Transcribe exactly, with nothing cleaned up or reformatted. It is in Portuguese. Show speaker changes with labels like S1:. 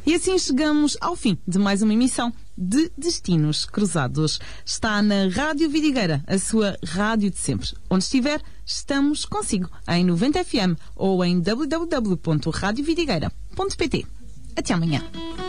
S1: E assim chegamos ao fim de mais uma emissão de Destinos Cruzados. Está na Rádio Vidigueira, a sua rádio de sempre. Onde estiver, estamos consigo em noventa F M ou em w w w ponto rádio vidigueira ponto p t. Até amanhã.